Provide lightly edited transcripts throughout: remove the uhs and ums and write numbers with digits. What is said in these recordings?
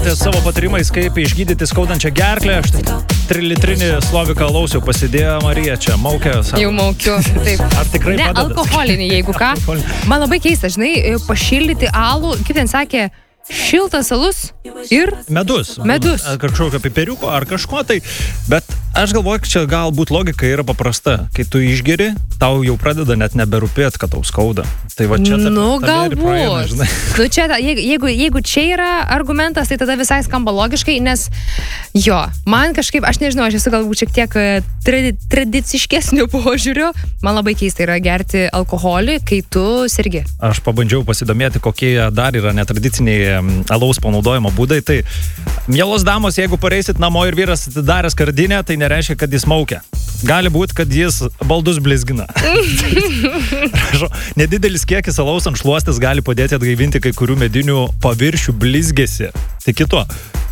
dalinatės savo patarimais, kaip išgydyti skaudančią gerklę. Štai 3-litrinį sloviką alaus jau pasidėjo Marija čia. Maukė. Jau maukiu, taip. Ar tikrai ne, padeda? Alkoholinį, jeigu ką. Man labai keista, žinai, pašildyti alų, kaip ten sakė, šiltas alus ir medus. Kažkokio piperiuko ar kažko tai. Bet aš galvoju, kad čia galbūt logika yra paprasta. Kai tu išgeri, tau jau pradeda net neberūpėti, kad tau skauda. Tai va čia galbūt. Jeigu čia yra argumentas, tai tada visai skamba logiškai, nes jo, man kažkaip, aš nežinau, aš esu galbūt šiek tiek tradiciškesnių požiūrių. Man labai keista yra gerti alkoholį, kai tu sergi. Aš pabandžiau pasidomėti, kokie dar yra netradiciniai alaus panaudojimo būdai. Tai, mielos damos, jeigu pareisit namo ir vyras atidarė skardinę, tai nereiškia, kad jis maukia. Gali būti, kad jis baldus blizgina. Nedidelis kiekis alaus ant šluostės gali padėti atgaivinti kai kurių medinių paviršių blizgėsi. Tikiu.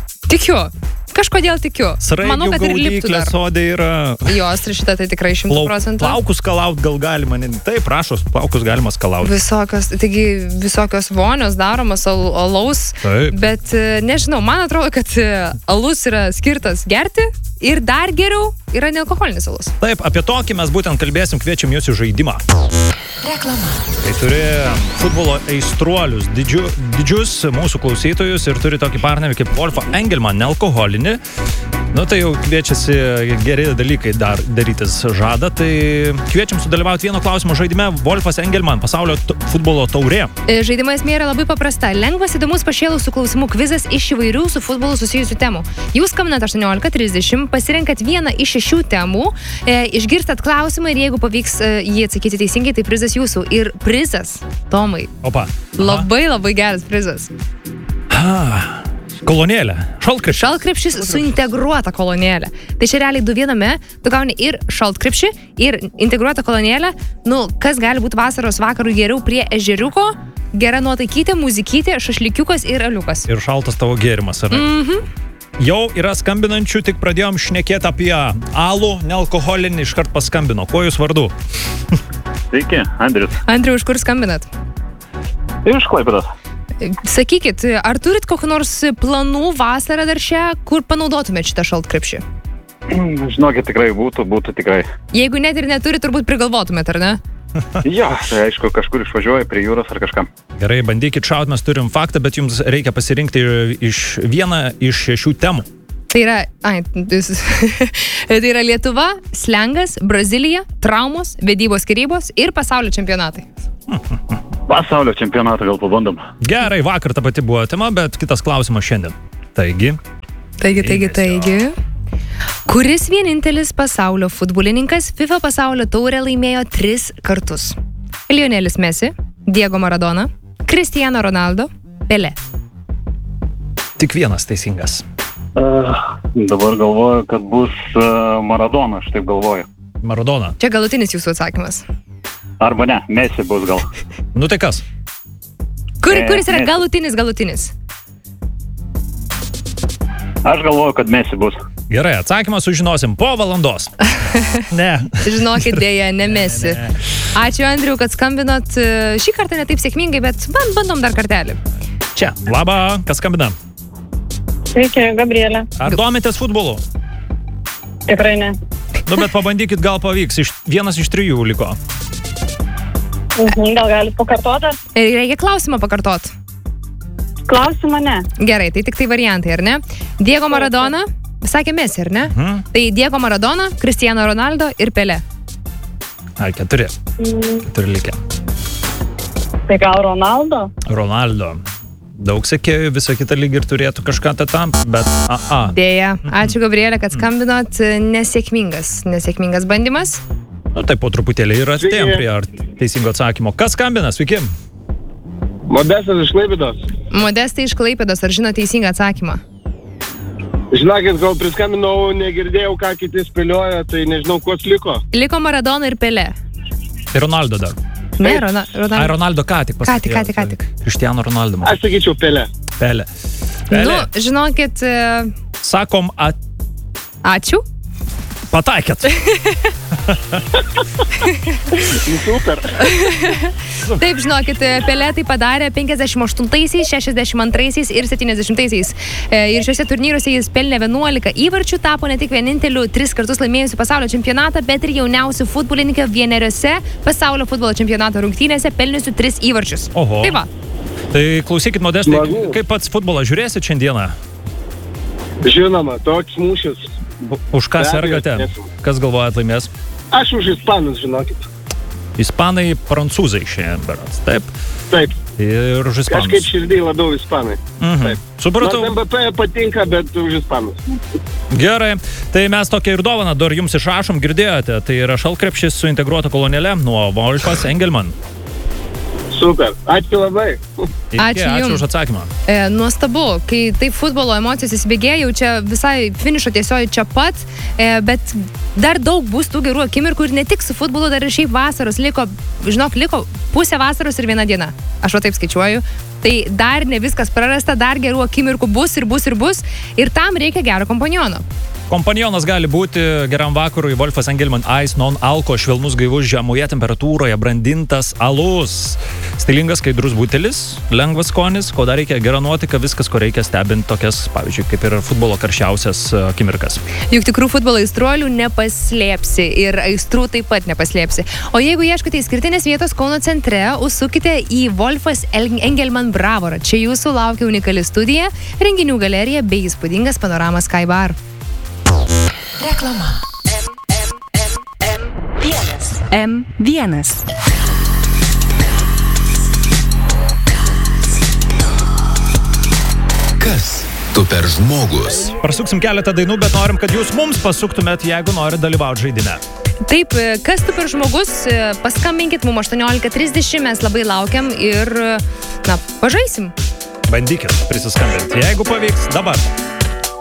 Kažkodėl tikiu. Manau, kad ir liptų dar. Sodė yra... Jos, šitą tai tikrai 100%. Plaukus skalaut gal galima. Taip, prašos, plaukus galima skalauti. Visokios vonios daromos alaus. Taip. Bet nežinau, man atrodo, kad alus yra skirtas gerti ir dar geriau yra nealkoholinis alus. Taip, apie tokį mes būtent kalbėsim, kviečiam jūs į žaidimą. Reklama. Tai turi futbolo aistruolius, didžius mūsų klausytojus ir turi tokį partnerį kaip Wolfą Engelman, nealkoholinį. Nu tai jau kviečiasi geri dalykai darytis žada, tai kviečiam sudalyvauti vieno klausimo žaidime. Wolfas Engelman, pasaulio futbolo taurė. Žaidimo esmė yra labai paprasta. Lengvas, įdomus pašėlusių klausimų kvizas iš įvairių su futbolu susijusių temų. Jūs skambinat 18:30, pasirenkat vieną iš 6 temų, išgirstat klausimą ir jeigu pavyks jį atsakyti teisingai, tai prizas jūsų. Ir prizas, Tomai. Opa. Labai geras prizas. Kolonėlė. Šaltkrepšis. Šaltkrepšis su integruota kolonėlė. Tai čia realiai 2 viename, tu gauni ir šaltkrepšį, ir integruotą kolonėlę. Nu, kas gali būti vasaros vakarų geriau prie ežeriuko, gera nuotaikytė, muzikytė, šašlikiukas ir aliukas. Ir šaltas tavo gėrimas, ar ne? Jau yra skambinančių, tik pradėjom šnekėti apie alų, nealkoholinį, iškart paskambino. Kuo jūs vardu? Sveiki, Andrius. Andriu, iš kur skambinat? Iš Klaipėdos. Sakykit, ar turit kokių nors planų vasarą dar šią, kur panaudotumėt šitą šaltkrepšį? Žinokit, tikrai būtų tikrai. Jeigu net ir neturit, turbūt prigalvotumėt, ar ne? Jo, tai aišku, kažkur išvažiuoja prie jūros ar kažkam. Gerai, bandykit šaut, mes turim faktą, bet jums reikia pasirinkti vieną iš 6 temų. Tai yra, tai yra Lietuva, slengas, Brazilija, traumos, vedybos, skyrybos ir pasaulio čempionatai. Pasaulio čempionatą gal pabandom. Gerai, vakar ta pati buvo tema, bet kitas klausimas šiandien. Taigi. Kuris vienintelis pasaulio futbolininkas FIFA pasaulio taurę laimėjo 3 kartus? Lionelis Messi, Diego Maradona, Cristiano Ronaldo, Pelé. Tik vienas teisingas. Dabar galvoju, kad bus Maradona, aš taip galvoju. Maradona. Čia galutinis jūsų atsakymas. Arba ne, Messi bus gal. Nu tai kas? Kuris yra galutinis? Aš galvoju, kad Messi bus. Gerai, atsakymą sužinosim po valandos. Ne. Žinokit, dėja, ne Messi. Ačiū, Andriu, kad skambinot. Šį kartą ne taip sėkmingai, bet bandom dar kartelį. Čia. Labą, kas skambina? Sveiki, Gabrielė. Ar domitės futbolu? Tikrai ne. Nu, bet pabandykit, gal pavyks. Vienas iš 3 liko. Gal galit pakartoti? Reikia klausimą pakartoti. Klausimą ne. Gerai, tai tik tai variantai, ar ne? Diego Maradona, sakė Messi, ar ne? Tai Diego Maradona, Cristiano Ronaldo ir Pelé. 4. 4 likę. Tai gal Ronaldo. Daug sekėjų, visą kitą lygį ir turėtų kažką tam, bet Dėja, ačiū Gabrielė, kad skambinot. Nesėkmingas bandymas. Nu, tai po truputėlį ir atėjom prie teisingo atsakymo. Kas skambina? Sveiki. Modestas iš Klaipėdos. Modestai iš Klaipėdos, ar žino teisingą atsakymą? Žinokit, gal priskambinau, negirdėjau, ką kiti spėlioja, tai nežinau, kuo liko. Liko Maradona ir Pelé. Ir Ronaldo dar. Ne, Ronaldo. Ronaldo ką tik pasakė. Ką tik. Cristiano Ronaldo. Aš sakyčiau Pelé. Nu, žinokit... Sakom Ačiū. Pataikėt. Super. Taip, žinokit, Pelė tai padarė 58-aisiais, 62-aisiais ir 70-aisiais. Ir šiuose turnyruose jis pelnė 11 įvarčių, tapo ne tik vieninteliu 3 kartus laimėjusiu pasaulio čempionatą, bet ir jauniausiu futbolininkė vieneriose pasaulio futbolo čempionato rungtynėse pelniusiu 3 įvarčius. Oho. Tai va. Tai klausykit, Modestai, Smagu. kaip pats futbolą žiūrėsit šiandieną? Žinoma, toks mūšis. Už ką Be abejo, sergate? žiūrėsim. Kas galvojat laimės? Aš už ispanus, žinokit. Ispanai, prancūzai šiandien berods, taip? Taip, Ir už kažkaip ispanus. širdį labiau ispanai. Mhm. Supratau. Nors MVP patinka, bet už ispanus. Gerai, tai mes tokią ir dovaną dar jums išrašom, girdėjote. Tai yra šalkrepšis su integruota kolonėle nuo Wolfas Engelman. Super, ačiū labai. Ačiū Ačiū jums. už atsakymą. Nuostabu, kai taip futbolo emocijos įsibėgėja, jau čia visai finišo tiesioji čia pat, bet dar daug bus tų gerų akimirkų ir ne tik su futbolu, dar ir šiaip vasaros liko pusė vasaros ir 1 diena. Aš va taip skaičiuoju. Tai dar ne viskas prarasta, dar gerų akimirkų bus ir bus ir bus. Ir tam reikia gero kompaniono. Kompanionas gali būti geram vakarui Wolfas Engelman Ice Non-Alko švelnus gaivus žemoje temperatūroje brandintas alus. Stilingas skaidrus butelis, lengvas skonis, ko dar reikia gera nuotaika, viskas, ko reikia stebint tokias, pavyzdžiui, kaip ir futbolo karščiausias akimirkas. Juk tikrų futbolo aistruolių nepaslėpsi ir aistrų taip pat nepaslėpsi. O jeigu ieškote išskirtinės vietos Kauno centre, užsukite į Wolfas Engelman Bravorą. Čia jūsų laukia unikali studija, renginių galerija bei įspūdingas panoramas Sky Bar. Reklama. M1. Kas tu per žmogus? Prasuksim keletą dainų, bet norim, kad jūs mums pasuktumėt, jeigu norit dalyvauti žaidime. Taip, kas tu per žmogus, paskambinkit mums 18:30, mes labai laukiam ir, pažaisim. Bandykit prisiskambinti, jeigu pavyks dabar.